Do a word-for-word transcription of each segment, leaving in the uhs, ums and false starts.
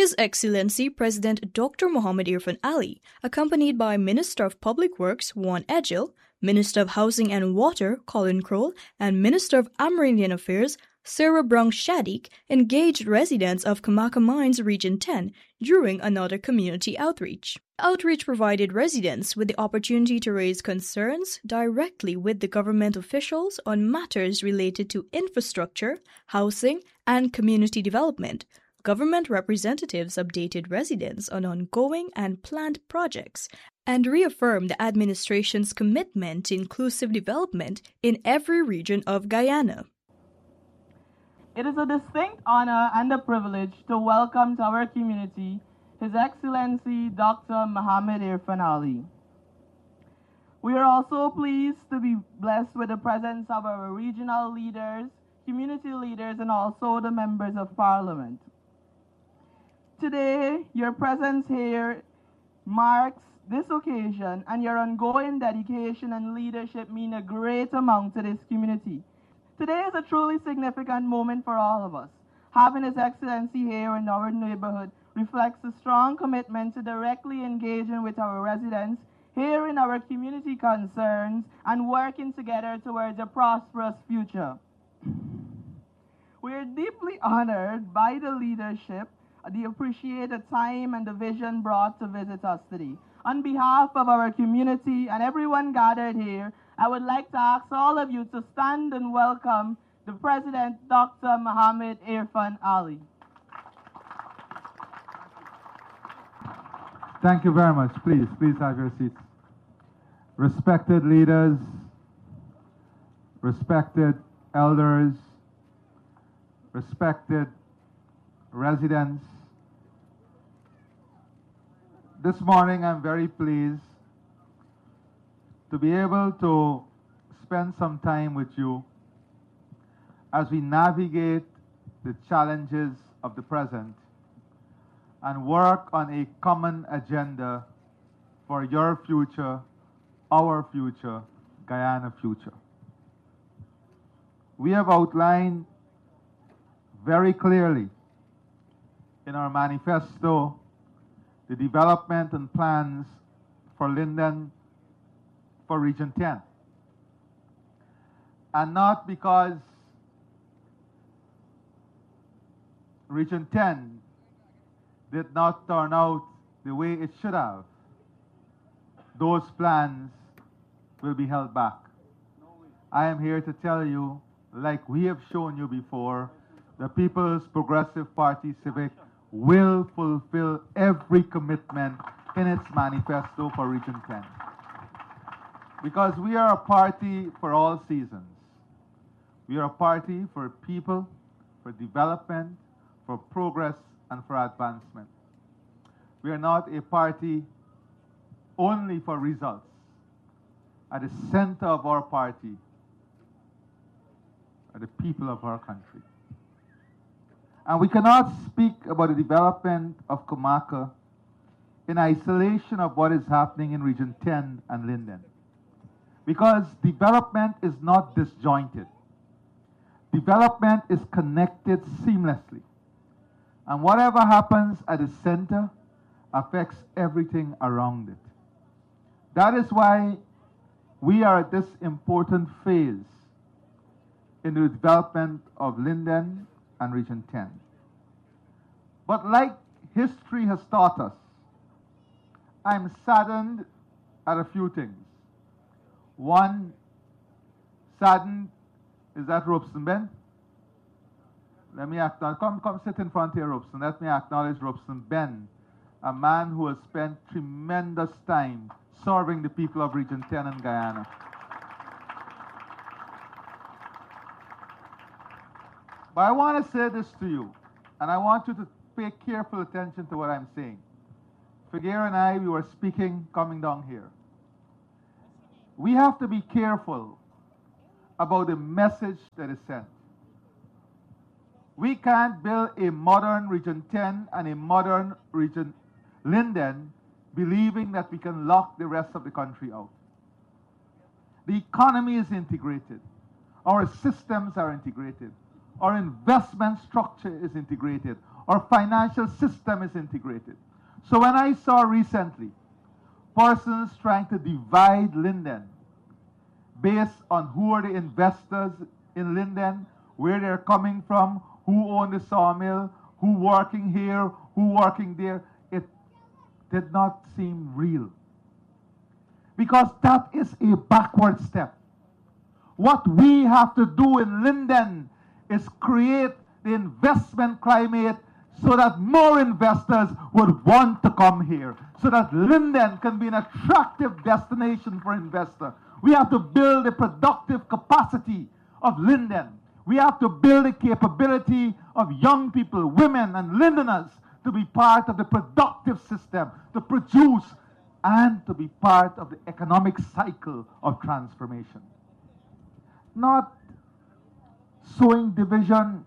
His Excellency President Doctor Mohammed Irfan Ali, accompanied by Minister of Public Works Juan Edgil, Minister of Housing and Water Colin Crowell, and Minister of Amerindian Affairs Sarah Brown Shaddick, engaged residents of Comaka Mines Region ten during another community outreach. Outreach provided residents with the opportunity to raise concerns directly with the government officials on matters related to infrastructure, housing, and community development. Government representatives updated residents on ongoing and planned projects and reaffirmed the administration's commitment to inclusive development in every region of Guyana. It is a distinct honor and a privilege to welcome to our community His Excellency Doctor Mohammed Irfan Ali. We are also pleased to be blessed with the presence of our regional leaders, community leaders, and also the members of Parliament. Today, your presence here marks this occasion, and your ongoing dedication and leadership mean a great amount to this community. Today is a truly significant moment for all of us. Having His Excellency here in our neighborhood reflects a strong commitment to directly engaging with our residents, hearing our community concerns, and working together towards a prosperous future. We are deeply honored by the leadership, the appreciate the time and the vision brought to visit us today. On behalf of our community and everyone gathered here, I would like to ask all of you to stand and welcome the President, Doctor Mohammed Irfan Ali. Thank you very much. Please, please have your seats. Respected leaders, respected elders, respected residents, this morning I'm very pleased to be able to spend some time with you as we navigate the challenges of the present and work on a common agenda for your future, our future, Guyana future. We have outlined very clearly in our manifesto the development and plans for Linden for Region ten. And not because Region ten did not turn out the way it should have. Those plans will be held back. I am here to tell you, like we have shown you before, the People's Progressive Party Civic will fulfill every commitment in its manifesto for Region ten. Because we are a party for all seasons. We are a party for people, for development, for progress, and for advancement. We are not a party only for results. At the center of our party are the people of our country. And we cannot speak about the development of Comaka in isolation of what is happening in Region ten and Linden. Because development is not disjointed. Development is connected seamlessly. And whatever happens at the center affects everything around it. That is why we are at this important phase in the development of Linden and Region ten. But like history has taught us, I'm saddened at a few things. One, saddened is that Robson Ben. Let me acknowledge, come, come sit in front here, Robson. Let me acknowledge Robson Ben, a man who has spent tremendous time serving the people of Region ten and Guyana. But I want to say this to you, and I want you to pay careful attention to what I'm saying. Figueroa and I, we were speaking coming down here. We have to be careful about the message that is sent. We can't build a modern Region ten and a modern Region Linden believing that we can lock the rest of the country out. The economy is integrated. Our systems are integrated. our investment structure is integrated, our financial system is integrated. So when I saw recently persons trying to divide Linden based on who are the investors in Linden, where they're coming from, who own the sawmill, who working here, who working there, it did not seem real. Because that is a backward step. What we have to do in Linden is create the investment climate so that more investors would want to come here, so that Linden can be an attractive destination for investors. We have to build the productive capacity of Linden. We have to build the capability of young people, women, and Lindeners to be part of the productive system, to produce and to be part of the economic cycle of transformation. Not sowing division.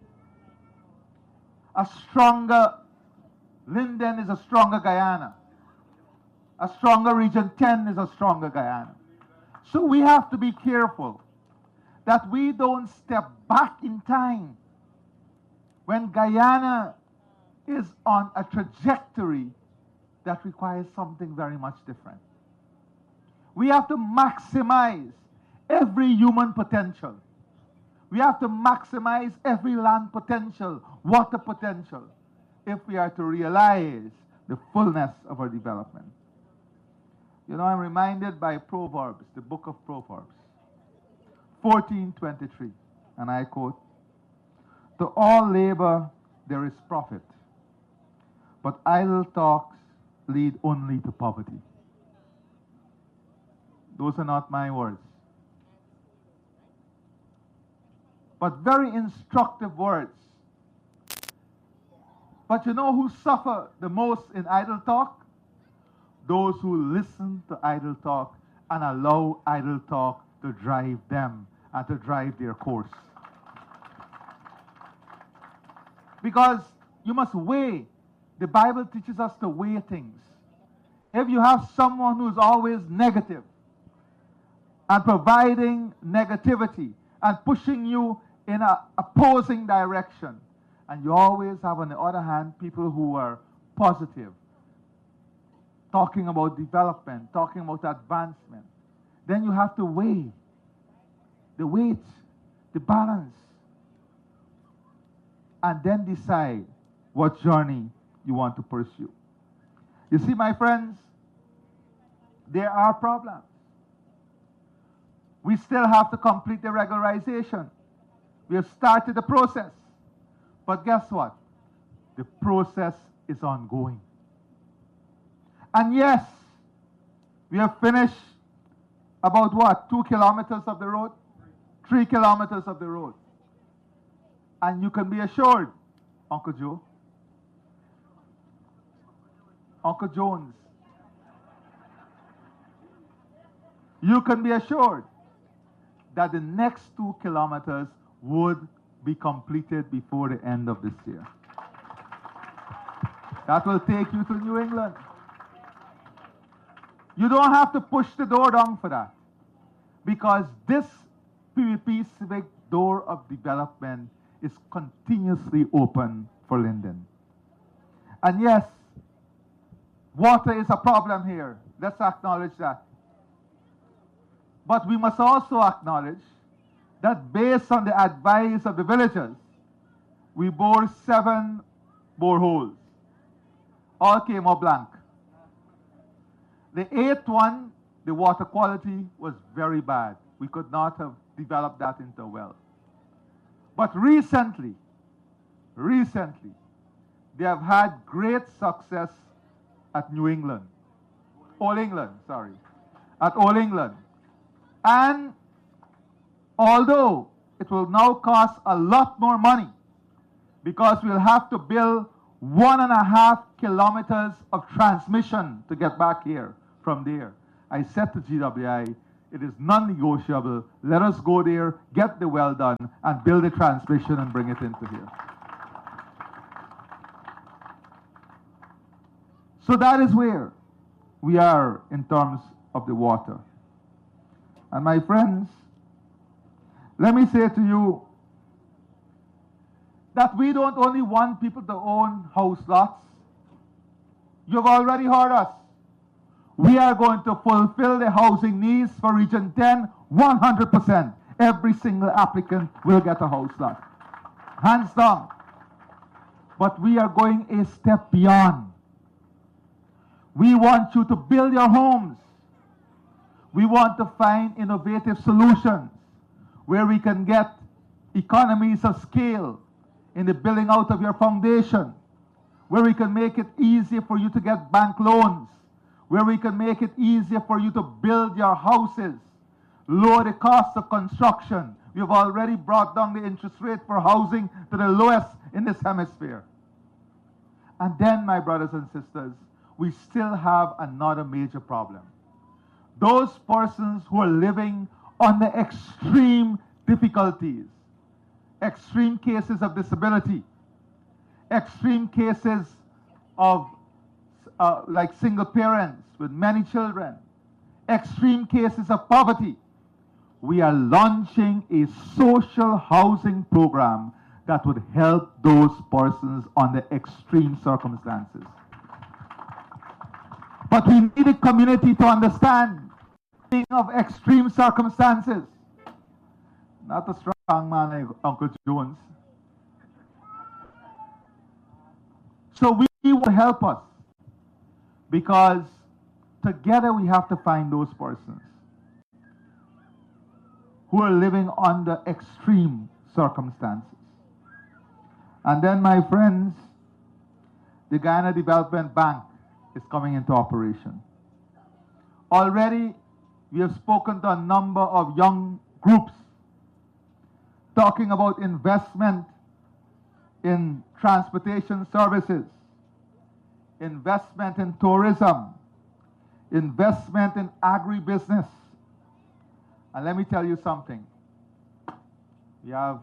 A stronger Linden is a stronger Guyana. A stronger Region ten is a stronger Guyana. So we have to be careful that we don't step back in time when Guyana is on a trajectory that requires something very much different. We have to maximize every human potential. We have to maximize every land potential, water potential, if we are to realize the fullness of our development. You know, I'm reminded by Proverbs, the book of Proverbs, fourteen twenty-three, and I quote, "To all labor there is profit, but idle talks lead only to poverty." Those are not my words, but very instructive words. But you know who suffer the most in idle talk? Those who listen to idle talk and allow idle talk to drive them and to drive their course. Because you must weigh. The Bible teaches us to weigh things. If you have someone who's always negative and providing negativity and pushing you in an opposing direction, and you always have, on the other hand, people who are positive, talking about development, talking about advancement, then you have to weigh the weight, the balance, and then decide what journey you want to pursue. You see, my friends, there are problems. We still have to complete the regularization. We have started the process. But guess what? The process is ongoing. And yes, we have finished about what? Two kilometers of the road? Three kilometers of the road. And you can be assured, Uncle Joe, Uncle Jones, you can be assured that the next two kilometers would be completed before the end of this year. That will take you to New England. You don't have to push the door down for that, because this P V P civic door of development is continuously open for Linden. And yes, water is a problem here. Let's acknowledge that. But we must also acknowledge that based on the advice of the villagers, we bored seven boreholes. All came up blank. The eighth one, the water quality was very bad. We could not have developed that into a well. But recently, recently, they have had great success at New England. Old England, sorry. At Old England. And although it will now cost a lot more money, because we'll have to build one and a half kilometers of transmission to get back here from there. I said to G W I, it is non-negotiable. Let us go there, get the well done, and build a transmission and bring it into here. So that is where we are in terms of the water. And my friends, let me say to you that we don't only want people to own house lots. You've already heard us. We are going to fulfill the housing needs for Region ten one hundred percent. Every single applicant will get a house lot. Hands down. But we are going a step beyond. We want you to build your homes. We want to find innovative solutions where we can get economies of scale in the building out of your foundation, where we can make it easier for you to get bank loans, where we can make it easier for you to build your houses, lower the cost of construction. We've already brought down the interest rate for housing to the lowest in this hemisphere. And then, my brothers and sisters, we still have another major problem. Those persons who are living under extreme difficulties, extreme cases of disability, extreme cases of uh, like single parents with many children, extreme cases of poverty. We are launching a social housing program that would help those persons under extreme circumstances. But we need a community to understand of extreme circumstances. Not a strong man like Uncle Jones. So we will help us, because together we have to find those persons who are living under extreme circumstances. And then, my friends, the Guyana Development Bank is coming into operation. Already, we have spoken to a number of young groups talking about investment in transportation services, investment in tourism, investment in agribusiness. And let me tell you something. We have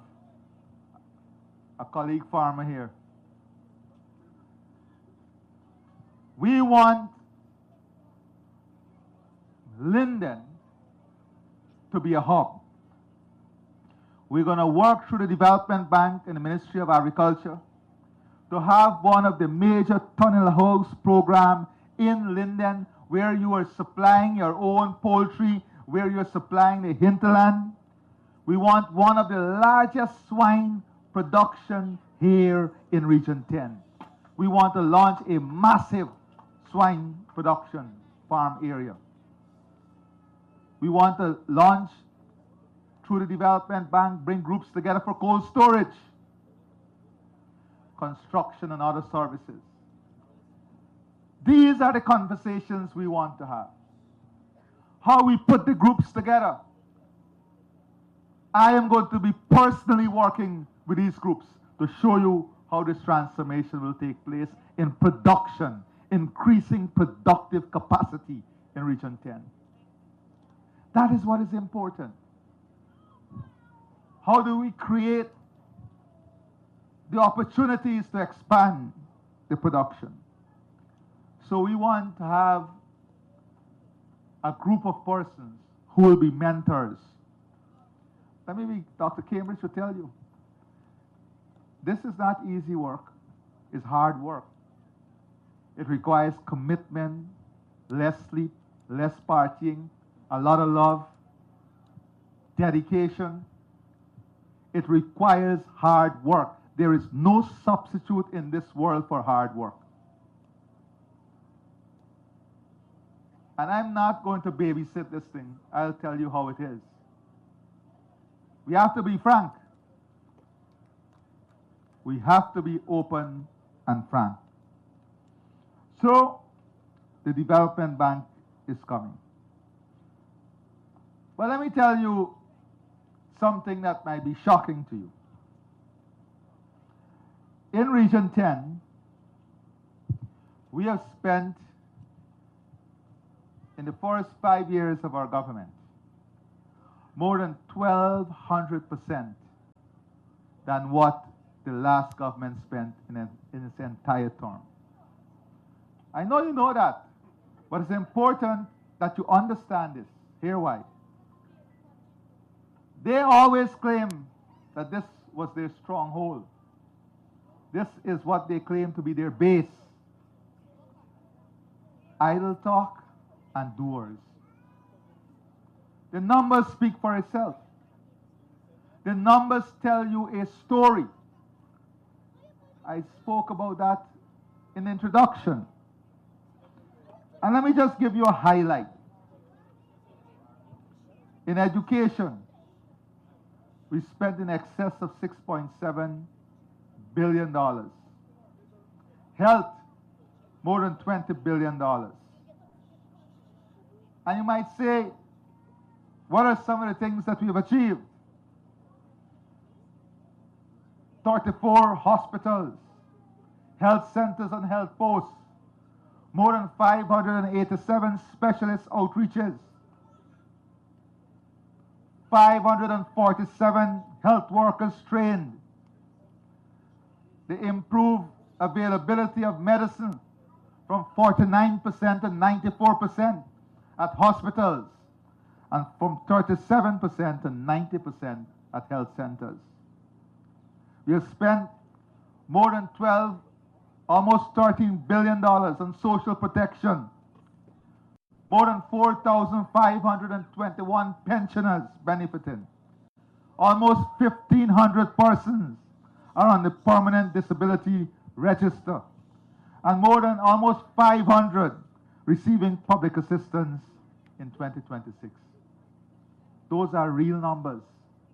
a colleague farmer here. We want Linden to be a hub. We're going to work through the Development Bank and the Ministry of Agriculture to have one of the major tunnel house programs in Linden, where you are supplying your own poultry, where you're supplying the hinterland. We want one of the largest swine production here in Region ten. We want to launch a massive swine production farm area. We want to launch, through the Development Bank, bring groups together for cold storage, construction, and other services. These are the conversations we want to have. How we put the groups together. I am going to be personally working with these groups to show you how this transformation will take place in production, increasing productive capacity in Region ten. That is what is important. How do we create the opportunities to expand the production? So we want to have a group of persons who will be mentors. Let me, Doctor Cambridge will tell you, this is not easy work. It's hard work. It requires commitment, less sleep, less partying, a lot of love, dedication. It requires hard work. There is no substitute in this world for hard work. And I'm not going to babysit this thing. I'll tell you how it is. We have to be frank. We have to be open and frank. So, the Development Bank is coming. Well, let me tell you something that might be shocking to you. In Region ten, we have spent, in the first five years of our government, more than twelve hundred percent than what the last government spent in, a, in its entire term. I know you know that, but it's important that you understand this. Here why. They always claim that this was their stronghold. This is what they claim to be their base. Idle talk and doers. The numbers speak for itself. The numbers tell you a story. I spoke about that in the introduction. And let me just give you a highlight. In education, we spent in excess of six point seven billion dollars. Health, more than twenty billion dollars. And you might say, what are some of the things that we have achieved? thirty-four hospitals, health centers and health posts, more than five hundred eighty-seven specialist outreaches, five hundred forty-seven health workers trained, the improved availability of medicine from forty-nine percent to ninety-four percent at hospitals, and from thirty-seven percent to ninety percent at health centers. We have spent more than twelve, almost thirteen billion dollars on social protection. More than four thousand five hundred twenty-one pensioners benefiting. Almost fifteen hundred persons are on the permanent disability register. And more than almost five hundred receiving public assistance in twenty twenty-six. Those are real numbers.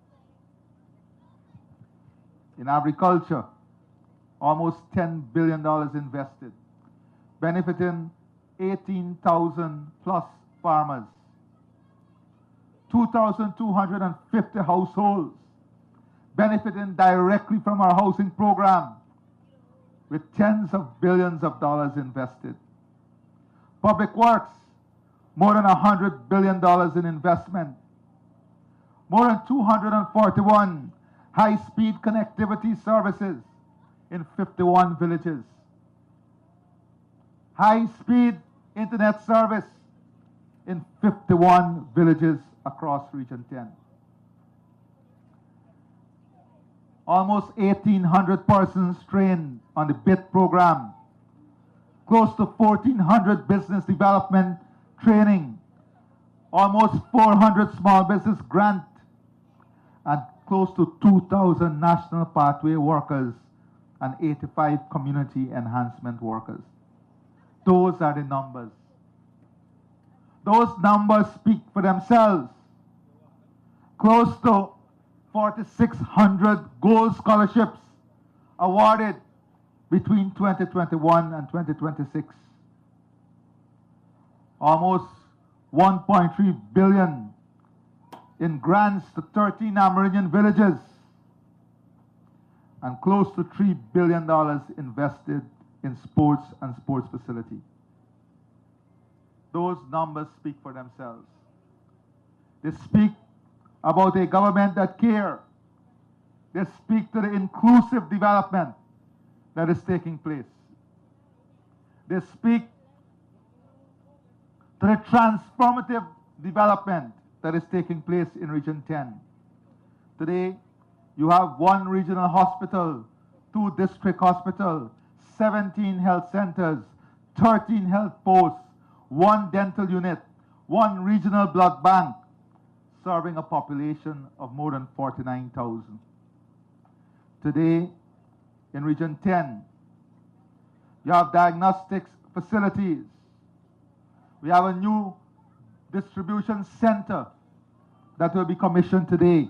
In agriculture, almost ten billion dollars invested, benefiting eighteen thousand plus farmers. two thousand two hundred fifty households benefiting directly from our housing program, with tens of billions of dollars invested. Public Works, more than one hundred billion dollars in investment. More than two hundred forty-one high-speed connectivity services in fifty-one villages. High-speed internet service in fifty-one villages across Region ten. Almost eighteen hundred persons trained on the B I T program. Close to fourteen hundred business development training. Almost four hundred small business grant, and close to two thousand national pathway workers and eighty-five community enhancement workers. Those are the numbers. Those numbers speak for themselves. Close to forty-six hundred gold scholarships awarded between twenty twenty-one and twenty twenty-six. Almost one point three billion in grants to thirteen Amerindian villages, and close to three billion dollars invested in sports and sports facility. Those numbers speak for themselves. They speak about a government that cares. They speak to the inclusive development that is taking place. They speak to the transformative development that is taking place in Region ten. Today, you have one regional hospital, two district hospitals, seventeen health centers, thirteen health posts, one dental unit, one regional blood bank, serving a population of more than forty-nine thousand. Today, in Region ten, you have diagnostics facilities. We have a new distribution center that will be commissioned today.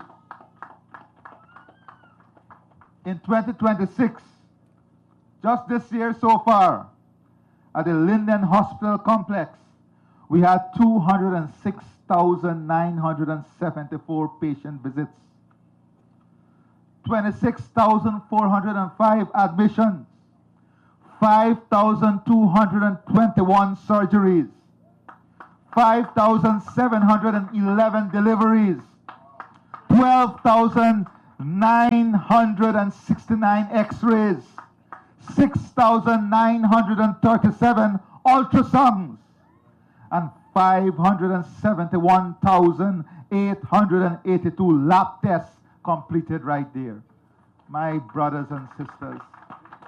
In twenty twenty-six, just this year so far, at the Linden Hospital Complex, we had two hundred six thousand nine hundred seventy-four patient visits, twenty-six thousand four hundred five admissions, five thousand two hundred twenty-one surgeries, five thousand seven hundred eleven deliveries, twelve thousand nine hundred sixty-nine x-rays, six thousand nine hundred thirty-seven ultrasounds, and five hundred seventy-one thousand eight hundred eighty-two lab tests completed right there. My brothers and sisters,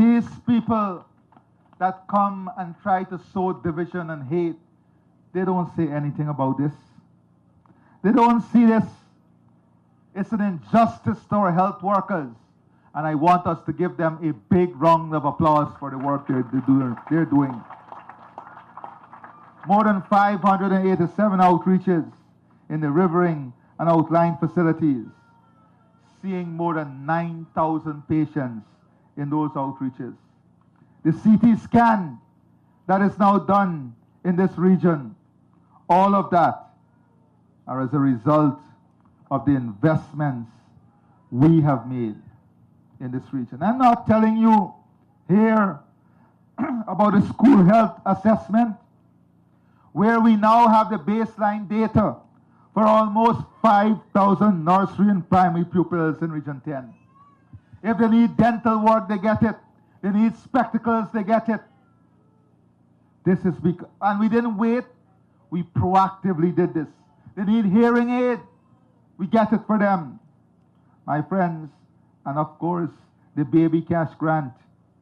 these people that come and try to sow division and hate, they don't say anything about this. They don't see this. It's an injustice to our health workers. And I want us to give them a big round of applause for the work they're, they're doing. More than five hundred eighty-seven outreaches in the Rivering and outlying facilities, seeing more than nine thousand patients in those outreaches. The C T scan that is now done in this region, all of that are as a result of the investments we have made in this region. I'm not telling you here about the school health assessment, where we now have the baseline data for almost five thousand nursery and primary pupils in Region ten. If they need dental work, they get it. They need spectacles, they get it. This is because, and we didn't wait, we proactively did this. They need hearing aid, we get it for them. My friends, and of course, the baby cash grant.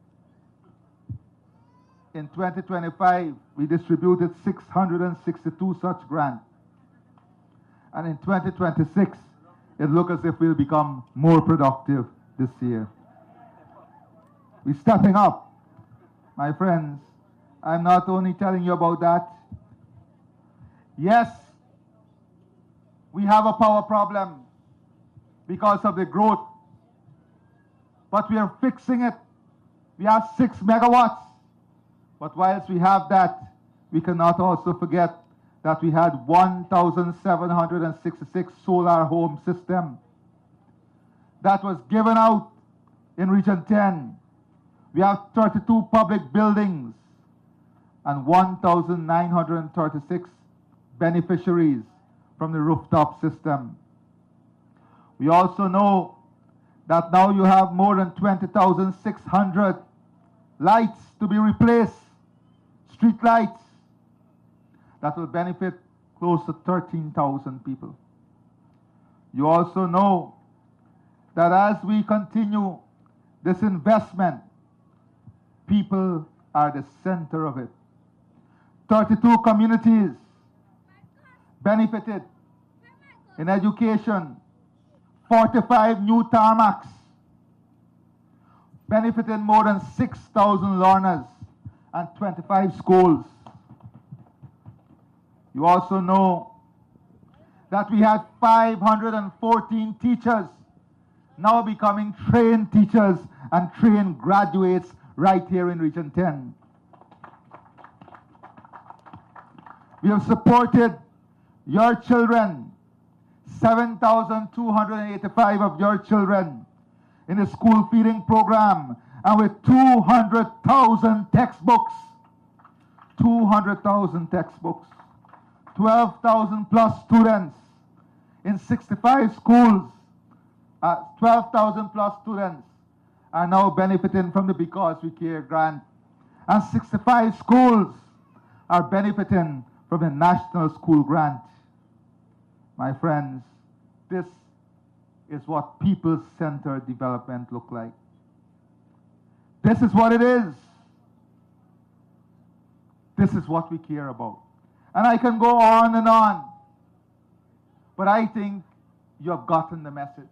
In twenty twenty-five, we distributed six hundred sixty-two such grants. And in twenty twenty-six, it looks as if we'll become more productive this year. We're stepping up. My friends, I'm not only telling you about that. Yes, we have a power problem because of the growth, but we are fixing it. We have six megawatts. But whilst we have that, we cannot also forget that we had one thousand seven hundred sixty-six solar home system that was given out in Region ten. We have thirty-two public buildings and one thousand nine hundred thirty-six beneficiaries from the rooftop system. We also know that now you have more than twenty thousand six hundred lights to be replaced, street lights, that will benefit close to thirteen thousand people. You also know that as we continue this investment, people are the center of it. thirty-two communities benefited in education, forty-five new tarmacs, benefited more than six thousand learners and twenty-five schools. You also know that we had five hundred fourteen teachers now becoming trained teachers and trained graduates right here in Region ten. We have supported your children, seven thousand two hundred eighty-five of your children in the school feeding program, and with two hundred thousand textbooks, two hundred thousand textbooks, twelve thousand plus students in sixty-five schools, uh, twelve thousand plus students are now benefiting from the Because We Care grant, and sixty-five schools are benefiting from the National School Grant. My friends, this is what people-centered development look like. This is what it is. This is what we care about. And I can go on and on, but I think you have gotten the message.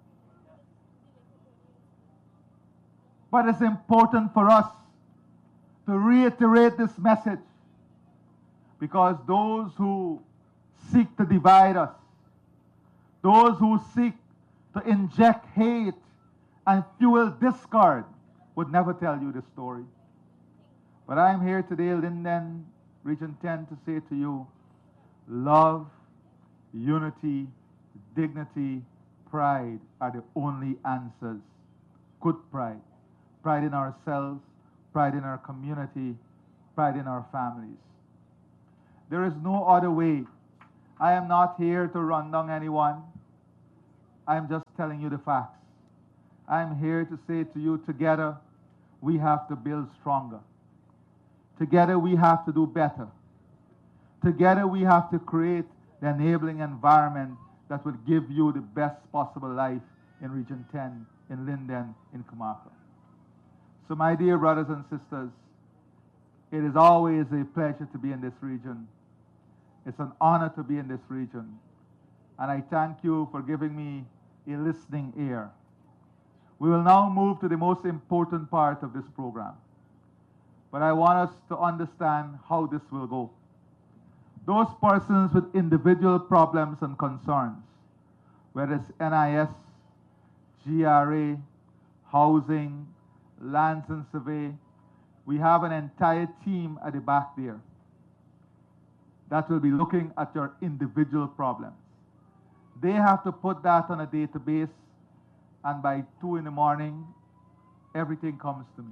But it's important for us to reiterate this message, because those who seek to divide us, those who seek to inject hate and fuel discord, would never tell you the story. But I'm here today, Linden, Region ten, to say to you, love, unity, dignity, pride are the only answers. Good pride. Pride in ourselves, pride in our community, pride in our families. There is no other way. I am not here to run down anyone. I am just telling you the facts. I am here to say to you, together, we have to build stronger. Together, we have to do better. Together, we have to create the enabling environment that will give you the best possible life in Region ten, in Linden, in Comarca. So my dear brothers and sisters, it is always a pleasure to be in this region. It's an honor to be in this region. And I thank you for giving me a listening ear. We will now move to the most important part of this program. But I want us to understand how this will go. Those persons with individual problems and concerns, whether it's N I S, G R A, housing, lands and survey, we have an entire team at the back there that will be looking at your individual problems. They have to put that on a database, and by two in the morning, everything comes to me.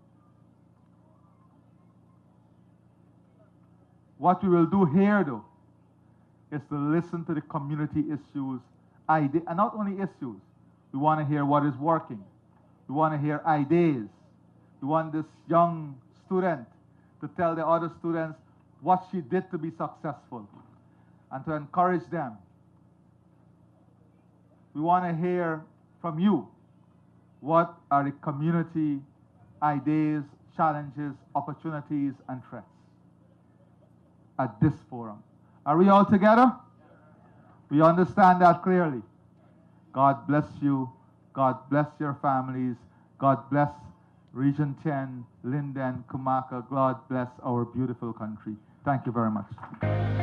What we will do here, though, is to listen to the community issues, ide- and not only issues. We want to hear what is working. We want to hear ideas. We want this young student to tell the other students what she did to be successful and to encourage them. We want to hear from you what are the community ideas, challenges, opportunities, and threats at this forum. Are we all together? We understand that clearly. God bless you. God bless your families. God bless Region ten, Linden, Kumaka. God bless our beautiful country. Thank you very much.